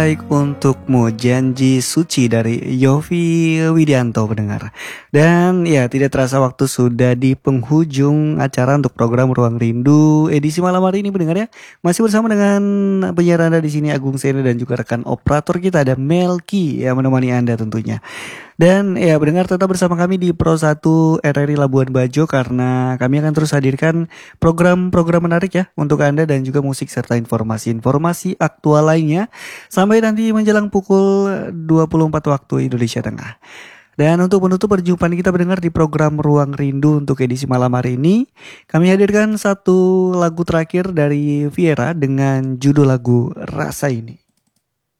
Baik untukmu janji suci dari Yofi Widianto pendengar. Dan ya tidak terasa waktu sudah di penghujung acara untuk program Ruang Rindu edisi malam hari ini pendengar ya. Masih bersama dengan penyiar Anda di sini Agung Sena dan juga rekan operator kita ada Melki yang menemani Anda tentunya. Dan ya pendengar tetap bersama kami di Pro 1 RRI Labuan Bajo karena kami akan terus hadirkan program-program menarik ya untuk Anda dan juga musik serta informasi-informasi aktual lainnya sampai nanti menjelang pukul 24 waktu Indonesia Tengah. Dan untuk menutup perjumpaan kita mendengar di program Ruang Rindu untuk edisi malam hari ini, kami hadirkan satu lagu terakhir dari Viera dengan judul lagu Rasa Ini.